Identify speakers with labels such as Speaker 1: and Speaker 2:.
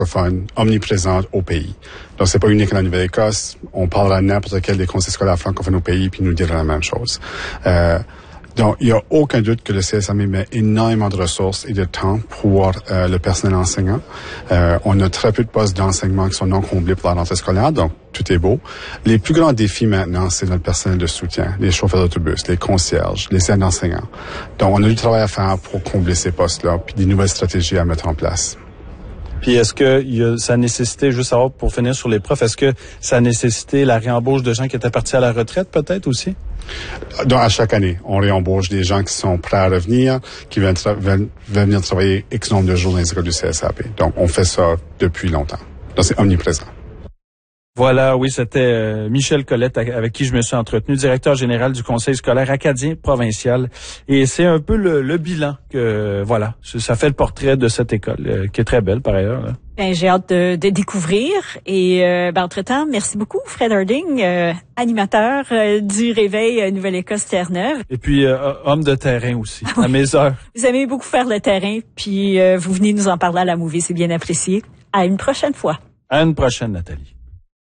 Speaker 1: omniprésente au pays. Donc, c'est pas unique en Nouvelle-Écosse. On parlera à n'importe quel des conseils scolaires francophones au pays, puis nous dira la même chose. Donc, il n'y a aucun doute que le CSME met énormément de ressources et de temps pour le personnel enseignant. On a très peu de postes d'enseignement qui sont non comblés pour la rentrée scolaire, donc tout est beau. Les plus grands défis maintenant, c'est notre personnel de soutien, les chauffeurs d'autobus, les concierges, les aides d'enseignants. Donc, on a du travail à faire pour combler ces postes-là, puis des nouvelles stratégies à mettre en place.
Speaker 2: Puis est-ce que ça a nécessité, juste savoir pour finir sur les profs, est-ce que ça a nécessité la réembauche de gens qui étaient partis à la retraite peut-être aussi?
Speaker 1: Donc, à chaque année, on réembauche des gens qui sont prêts à revenir, qui veulent venir travailler X nombre de jours dans les écoles du CSAP. Donc, on fait ça depuis longtemps. Donc, c'est omniprésent.
Speaker 2: Voilà, oui, c'était Michel Collette avec qui je me suis entretenu, directeur général du Conseil scolaire acadien provincial. Et c'est un peu le bilan que, voilà, ça fait le portrait de cette école, qui est très belle par ailleurs. Là.
Speaker 3: Ben, j'ai hâte de découvrir. Et entre-temps, merci beaucoup, Fred Harding, animateur du Réveil Nouvelle-Écosse Terre-Neuve.
Speaker 2: Et puis, homme de terrain aussi, à mes heures.
Speaker 3: Vous aimez beaucoup faire le terrain, puis vous venez nous en parler à la Movie, c'est bien apprécié. À une prochaine fois.
Speaker 2: À une prochaine, Nathalie.